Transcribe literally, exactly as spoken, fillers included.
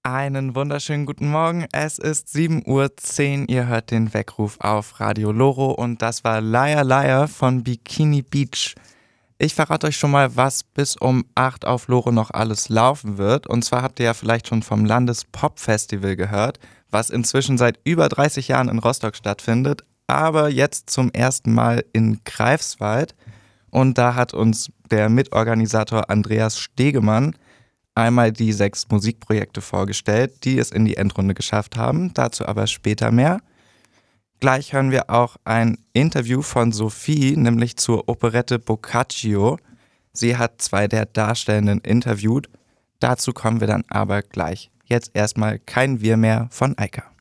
Einen wunderschönen guten Morgen. Es ist sieben Uhr zehn. Ihr hört den Weckruf auf Radio Loro und das war Liar Liar von Bikini Beach. Ich verrate euch schon mal, was bis um acht auf Loro noch alles laufen wird. Und zwar habt ihr ja vielleicht schon vom Landespop-Festival gehört, was inzwischen seit über dreißig Jahren in Rostock stattfindet, aber jetzt zum ersten Mal in Greifswald. Und da hat uns der Mitorganisator Andreas Stegemann einmal die sechs Musikprojekte vorgestellt, die es in die Endrunde geschafft haben. Dazu aber später mehr. Gleich hören wir auch ein Interview von Sophie, nämlich zur Operette Boccaccio. Sie hat zwei der Darstellenden interviewt. Dazu kommen wir dann aber gleich. Jetzt erstmal kein Wir mehr von Eika.